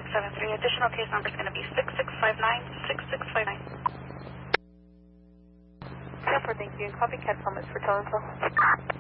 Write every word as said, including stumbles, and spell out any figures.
six seven three. Additional case number is going to be six six five nine, six six five nine. Therefore, thank you. Copycat comments for Toronto.